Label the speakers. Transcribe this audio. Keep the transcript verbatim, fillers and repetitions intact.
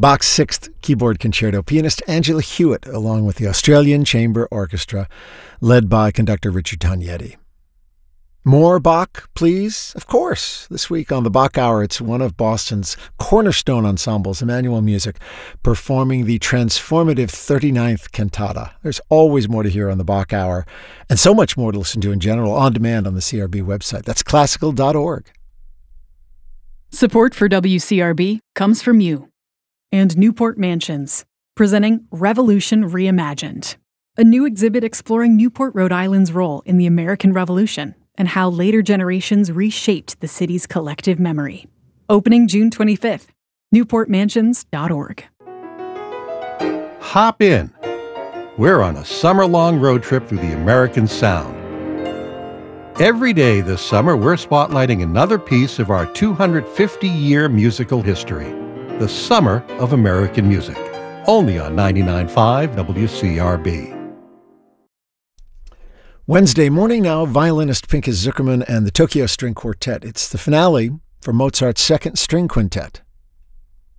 Speaker 1: Bach's Sixth Keyboard Concerto, pianist Angela Hewitt, along with the Australian Chamber Orchestra, led by conductor Richard Tognetti. More Bach, please? Of course. This week on the Bach Hour, it's one of Boston's cornerstone ensembles, Emmanuel Music, performing the transformative thirty-ninth Cantata. There's always more to hear on the Bach Hour, and so much more to listen to in general on demand on the C R B website. That's classical dot org.
Speaker 2: Support for W C R B comes from you and Newport Mansions, presenting Revolution Reimagined, a new exhibit exploring Newport, Rhode Island's role in the American Revolution and how later generations reshaped the city's collective memory. Opening June twenty-fifth, newport mansions dot org.
Speaker 3: Hop in. We're on a summer-long road trip through the American Sound. Every day this summer, we're spotlighting another piece of our two hundred fifty year musical history, the Summer of American Music, only on ninety-nine point five W C R B.
Speaker 1: Wednesday morning now, violinist Pinchas Zukerman and the Tokyo String Quartet. It's the finale for Mozart's Second String Quintet.